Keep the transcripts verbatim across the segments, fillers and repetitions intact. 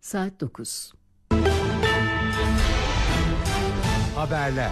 Saat dokuz. Haberler.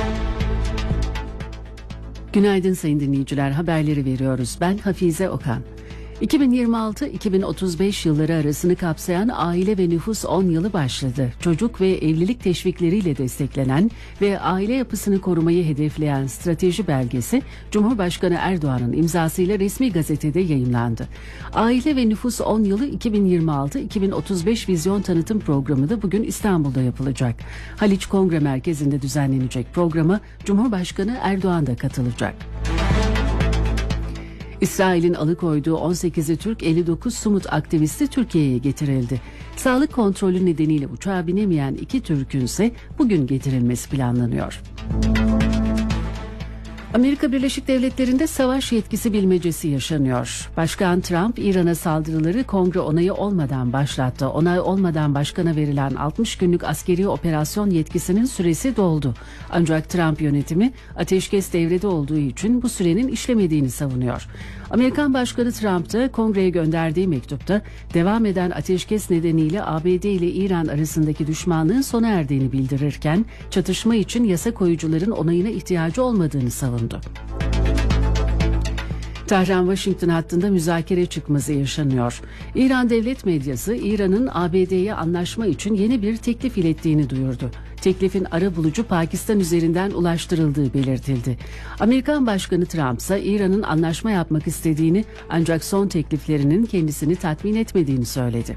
Günaydın sayın dinleyiciler, haberleri veriyoruz. Ben Hafize Okan. iki bin yirmi altı iki bin otuz beş yılları arasını kapsayan aile ve nüfus on yılı başladı. Çocuk ve evlilik teşvikleriyle desteklenen ve aile yapısını korumayı hedefleyen strateji belgesi Cumhurbaşkanı Erdoğan'ın imzasıyla resmi gazetede yayımlandı. Aile ve nüfus on yılı iki bin yirmi altı iki bin otuz beş vizyon tanıtım programı da bugün İstanbul'da yapılacak. Haliç Kongre Merkezi'nde düzenlenecek programa Cumhurbaşkanı Erdoğan da katılacak. İsrail'in alıkoyduğu on sekizi Türk elli dokuz Sumut aktivisti Türkiye'ye getirildi. Sağlık kontrolü nedeniyle uçağa binemeyen iki Türk'ün ise bugün getirilmesi planlanıyor. Amerika Birleşik Devletleri'nde savaş yetkisi bilmecesi yaşanıyor. Başkan Trump, İran'a saldırıları kongre onayı olmadan başlattı. Onay olmadan başkana verilen altmış günlük askeri operasyon yetkisinin süresi doldu. Ancak Trump yönetimi ateşkes devrede olduğu için bu sürenin işlemediğini savunuyor. Amerikan Başkanı Trump da kongreye gönderdiği mektupta devam eden ateşkes nedeniyle A B D ile İran arasındaki düşmanlığın sona erdiğini bildirirken çatışma için yasa koyucuların onayına ihtiyacı olmadığını savundu. Tahran-Washington hattında müzakere çıkmazı yaşanıyor. İran devlet medyası İran'ın A B D'ye anlaşma için yeni bir teklif ilettiğini duyurdu. Teklifin arabulucu Pakistan üzerinden ulaştırıldığı belirtildi. Amerikan Başkanı Trump ise İran'ın anlaşma yapmak istediğini ancak son tekliflerinin kendisini tatmin etmediğini söyledi.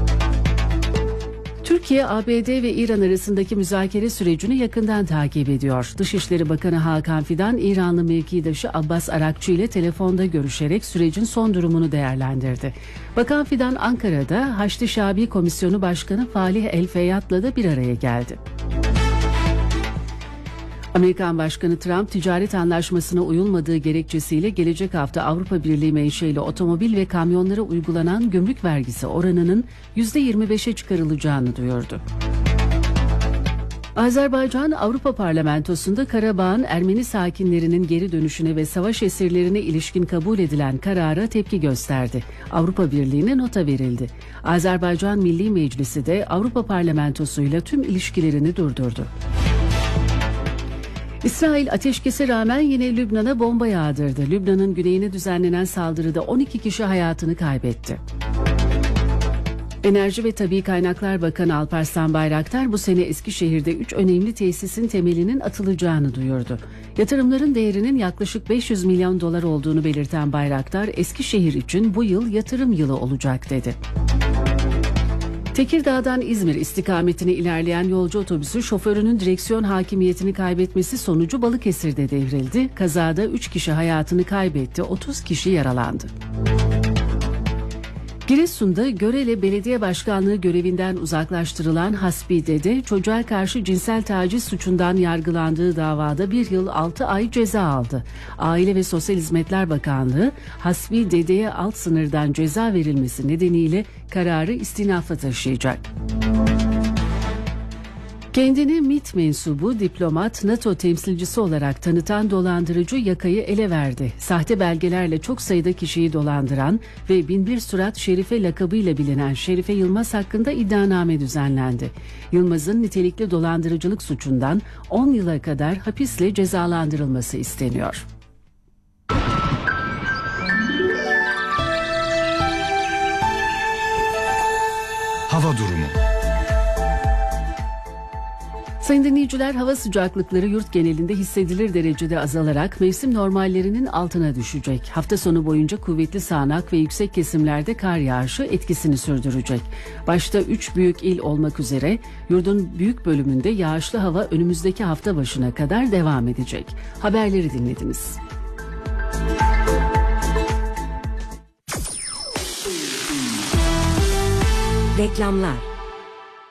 Türkiye, A B D ve İran arasındaki müzakere sürecini yakından takip ediyor. Dışişleri Bakanı Hakan Fidan, İranlı mevkidaşı Abbas Arakçı ile telefonda görüşerek sürecin son durumunu değerlendirdi. Bakan Fidan, Ankara'da Haçlı Şabi Komisyonu Başkanı Falih El Feyyat'la da bir araya geldi. Amerikan Başkanı Trump, ticaret anlaşmasına uyulmadığı gerekçesiyle gelecek hafta Avrupa Birliği menşeili otomobil ve kamyonlara uygulanan gümrük vergisi oranının yüzde yirmi beşe çıkarılacağını duyurdu. Azerbaycan Avrupa Parlamentosu'nda Karabağ'ın Ermeni sakinlerinin geri dönüşüne ve savaş esirlerine ilişkin kabul edilen karara tepki gösterdi. Avrupa Birliği'ne nota verildi. Azerbaycan Milli Meclisi de Avrupa Parlamentosu'yla tüm ilişkilerini durdurdu. İsrail ateşkese rağmen yine Lübnan'a bomba yağdırdı. Lübnan'ın güneyine düzenlenen saldırıda on iki kişi hayatını kaybetti. Enerji ve Tabii Kaynaklar Bakanı Alparslan Bayraktar bu sene Eskişehir'de üç önemli tesisin temelinin atılacağını duyurdu. Yatırımların değerinin yaklaşık beş yüz milyon dolar olduğunu belirten Bayraktar, Eskişehir için bu yıl yatırım yılı olacak dedi. Tekirdağ'dan İzmir istikametine ilerleyen yolcu otobüsü şoförünün direksiyon hakimiyetini kaybetmesi sonucu Balıkesir'de devrildi. Kazada üç kişi hayatını kaybetti, otuz kişi yaralandı. Giresun'da Görele Belediye Başkanlığı görevinden uzaklaştırılan Hasbi Dede, çocuğa karşı cinsel taciz suçundan yargılandığı davada bir yıl altı ay ceza aldı. Aile ve Sosyal Hizmetler Bakanlığı, Hasbi Dede'ye alt sınırdan ceza verilmesi nedeniyle kararı istinafa taşıyacak. Kendini MİT mensubu, diplomat, NATO temsilcisi olarak tanıtan dolandırıcı yakayı ele verdi. Sahte belgelerle çok sayıda kişiyi dolandıran ve Binbir Surat Şerife lakabıyla bilinen Şerife Yılmaz hakkında iddianame düzenlendi. Yılmaz'ın nitelikli dolandırıcılık suçundan on yıla kadar hapisle cezalandırılması isteniyor. Hava durumu. Sayın dinleyiciler, hava sıcaklıkları yurt genelinde hissedilir derecede azalarak mevsim normallerinin altına düşecek. Hafta sonu boyunca kuvvetli sağanak ve yüksek kesimlerde kar yağışı etkisini sürdürecek. Başta üç büyük il olmak üzere yurdun büyük bölümünde yağışlı hava önümüzdeki hafta başına kadar devam edecek. Haberleri dinlediniz. Reklamlar.